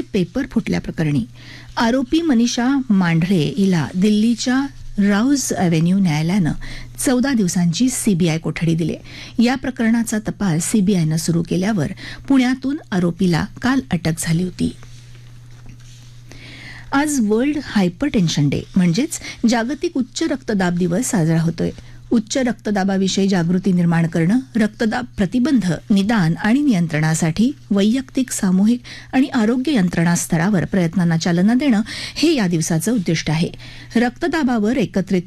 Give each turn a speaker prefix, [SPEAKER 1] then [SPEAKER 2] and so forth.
[SPEAKER 1] Paper फुटल्याप्रकरणी आरोपी मनीषा मांढरे हिला दिल्लीच्या राऊज अव्हेन्यू न्यायालयानं 14 दिवसांची सीबीआय कोठडी दिली. या प्रकरणाचा तपास सीबीआयनं सुरू केल्यावर पुण्यातून आरोपीला काल अटक झाली होती. आज वर्ल्ड हायपरटेन्शन डे म्हणजेच जागतिक उच्च रक्तदाब दिवस साजरा होतोय. उच्च रक्तदाबाविषयी जागृती निर्माण करणं, रक्तदाब प्रतिबंध, निदान आणि नियंत्रणासाठी वैयक्तिक, सामूहिक आणि आरोग्य यंत्रणा स्तरावर प्रयत्नांना चालना देणं हे या दिवसाचं उद्दिष्ट आहे. रक्तदाबावर एकत्रित